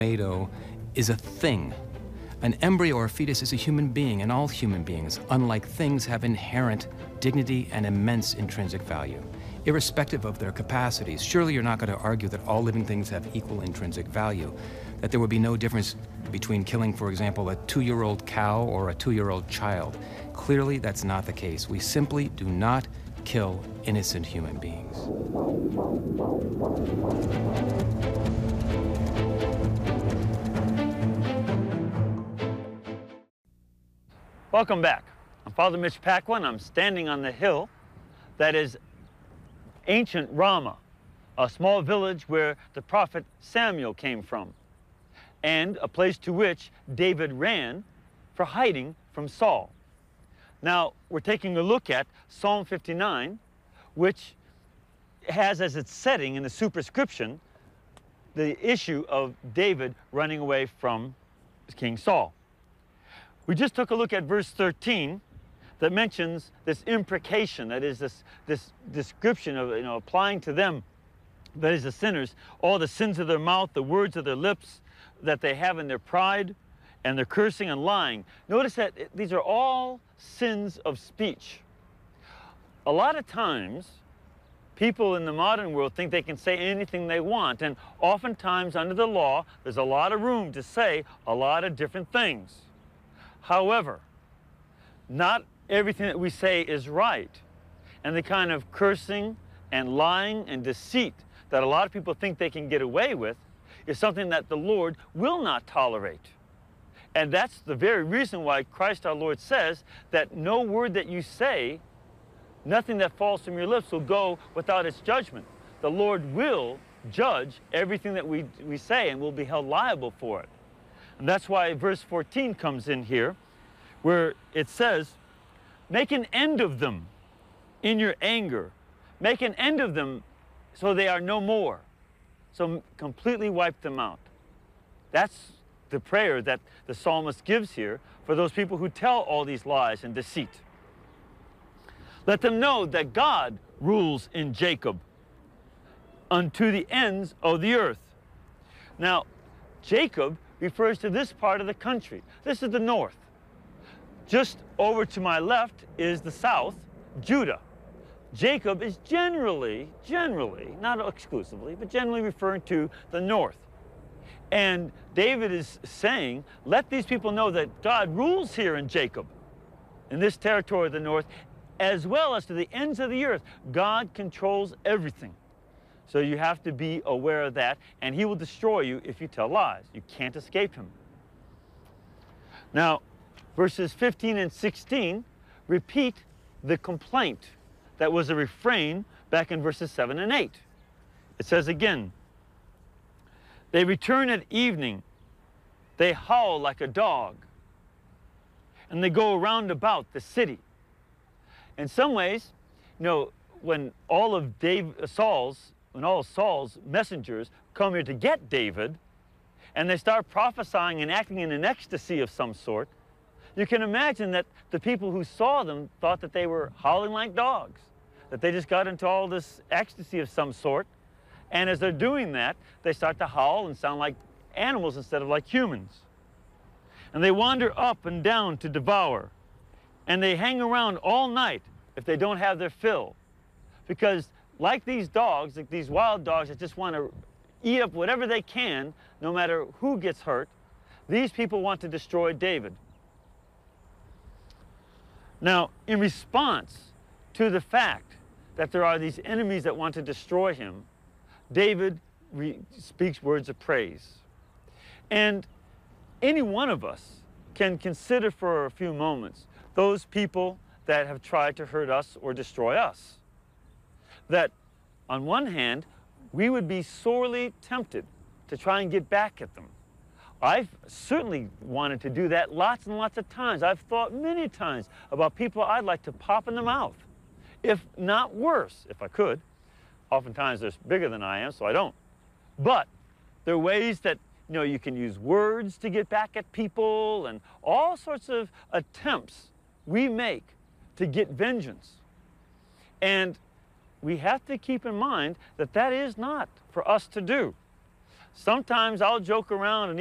tomato is a thing. An embryo or fetus is a human being, and all human beings, unlike things, have inherent dignity and immense intrinsic value, irrespective of their capacities. Surely you're not going to argue that all living things have equal intrinsic value, that there would be no difference between killing, for example, a 2-year-old cow or a 2-year-old child. Clearly, that's not the case. We simply do not kill innocent human beings. Welcome back. I'm Father Mitch Paquin. I'm standing on the hill that is ancient Ramah, a small village where the prophet Samuel came from, and a place to which David ran for hiding from Saul. Now, we're taking a look at Psalm 59, which has as its setting in the superscription the issue of David running away from King Saul. We just took a look at verse 13 that mentions this imprecation, that is this description of, applying to them, that is the sinners, all the sins of their mouth, the words of their lips that they have in their pride, and their cursing and lying. Notice that these are all sins of speech. A lot of times, people in the modern world think they can say anything they want, and oftentimes under the law, there's a lot of room to say a lot of different things. However, not everything that we say is right, and the kind of cursing and lying and deceit that a lot of people think they can get away with is something that the Lord will not tolerate. And that's the very reason why Christ our Lord says that no word that you say, nothing that falls from your lips will go without its judgment. The Lord will judge everything that we say and will be held liable for it. And that's why verse 14 comes in here, where it says, make an end of them in your anger. Make an end of them so they are no more. So completely wipe them out. That's the prayer that the psalmist gives here for those people who tell all these lies and deceit. Let them know that God rules in Jacob unto the ends of the earth. Now, Jacob refers to this part of the country. This is the north. Just over to my left is the south, Judah. Jacob is generally, not exclusively, but generally referring to the north. And David is saying, let these people know that God rules here in Jacob, in this territory of the north, as well as to the ends of the earth. God controls everything. So you have to be aware of that, and he will destroy you if you tell lies. You can't escape him. Now, verses 15 and 16 repeat the complaint that was a refrain back in verses 7 and 8. It says again, they return at evening, they howl like a dog, and they go around about the city. In some ways, when all of Saul's messengers come here to get David, and they start prophesying and acting in an ecstasy of some sort, you can imagine that the people who saw them thought that they were howling like dogs, that they just got into all this ecstasy of some sort, and as they're doing that, they start to howl and sound like animals instead of like humans. And they wander up and down to devour, and they hang around all night if they don't have their fill, because like these dogs, like these wild dogs that just want to eat up whatever they can, no matter who gets hurt, these people want to destroy David. Now, in response to the fact that there are these enemies that want to destroy him, David speaks words of praise. And any one of us can consider for a few moments those people that have tried to hurt us or destroy us. That on one hand, we would be sorely tempted to try and get back at them. I've certainly wanted to do that lots and lots of times. I've thought many times about people I'd like to pop in the mouth, if not worse, if I could. Oftentimes they're bigger than I am, so I don't. But there are ways that you can use words to get back at people, and all sorts of attempts we make to get vengeance. And we have to keep in mind that that is not for us to do. Sometimes I'll joke around and